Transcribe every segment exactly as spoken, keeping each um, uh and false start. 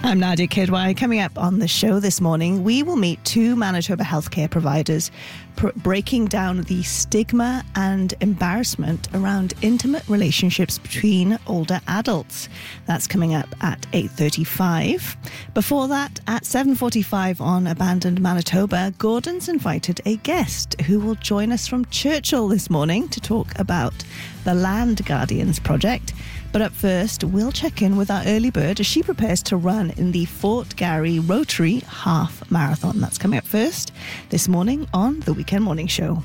I'm Nadia Kidwai. Coming up on the show this morning, we will meet two Manitoba healthcare providers pr- breaking down the stigma and embarrassment around intimate relationships between older adults. That's coming up at eight thirty-five. Before that, at seven forty-five on Abandoned Manitoba, Gordon's invited a guest who will join us from Churchill this morning to talk about the Land Guardians project. But up first, we'll check in with our early bird as she prepares to run in the Fort Garry Rotary Half Marathon. That's coming up first this morning on The Weekend Morning Show.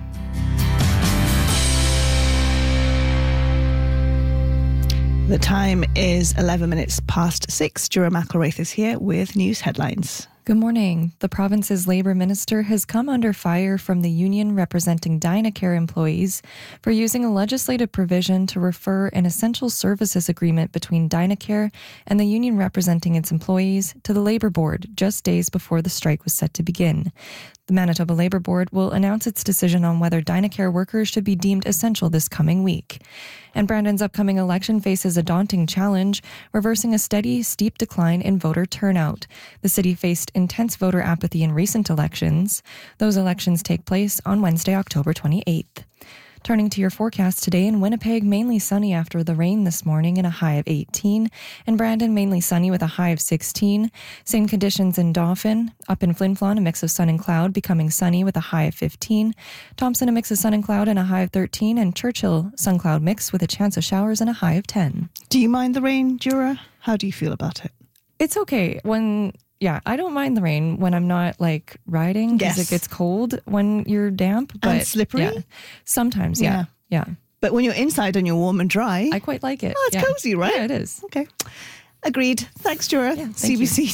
The time is eleven minutes past six. Jura McElraith is here with news headlines. Good morning. The province's Labour Minister has come under fire from the union representing Dynacare employees for using a legislative provision to refer an essential services agreement between Dynacare and the union representing its employees to the Labour Board just days before the strike was set to begin. The Manitoba Labour Board will announce its decision on whether Dynacare workers should be deemed essential this coming week. And Brandon's upcoming election faces a daunting challenge, reversing a steady, steep decline in voter turnout. The city faced intense voter apathy in recent elections. Those elections take place on Wednesday, October twenty-eighth. Turning to your forecast today in Winnipeg, mainly sunny after the rain this morning and a high of eighteen. In Brandon, mainly sunny with a high of sixteen. Same conditions in Dauphin. Up in Flin Flon, a mix of sun and cloud, becoming sunny with a high of fifteen. Thompson, a mix of sun and cloud and a high of thirteen. And Churchill, sun-cloud mix with a chance of showers and a high of ten. Do you mind the rain, Jura? How do you feel about it? It's okay. When... Yeah, I don't mind the rain when I'm not like riding because Yes. it gets cold when you're damp. But And slippery? Yeah, sometimes, yeah, yeah. But when you're inside and you're warm and dry, I quite like it. oh, it's yeah. cozy, right? Yeah, it is. Okay. Agreed. Thanks, Jura. Yeah, thank C B C